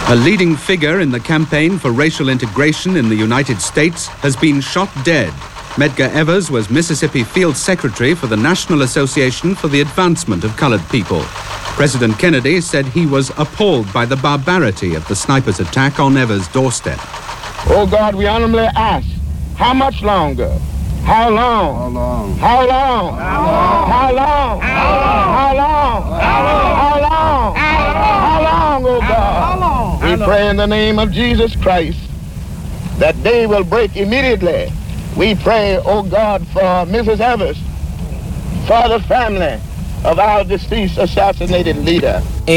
A leading figure in the campaign for racial integration in the United States has been shot dead. Medgar Evers was Mississippi Field Secretary for the National Association for the Advancement of Colored People. President Kennedy said he was appalled by the barbarity of the sniper's attack on Evers' doorstep. Oh God, we humbly ask, how much longer? How long? How long? How long? How long? How long? How long? How long? How long, oh God? We pray in the name of Jesus Christ that day will break immediately. We pray, oh God, for Mrs. Evers, for the family of our deceased assassinated leader.